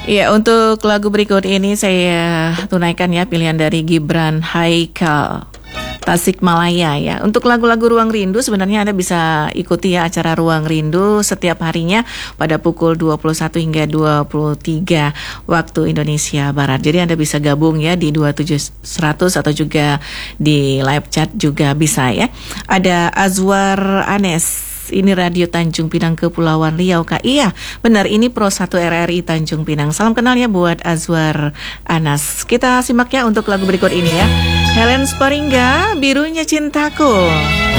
Ya, untuk lagu berikut ini saya tunaikan ya pilihan dari Gibran Haikal Tasikmalaya ya. Untuk lagu-lagu Ruang Rindu sebenarnya Anda bisa ikuti ya acara Ruang Rindu setiap harinya pada pukul 21 hingga 23 waktu Indonesia Barat. Jadi Anda bisa gabung ya di 27100 atau juga di live chat juga bisa ya. Ada Azwar Anes. Ini Radio Tanjung Pinang Kepulauan Riau Kak. Iya benar, ini Pro 1 RRI Tanjung Pinang. Salam kenal ya buat Azwar Anas. Kita simak ya untuk lagu berikut ini ya. Helen Sparingga, Birunya Cintaku.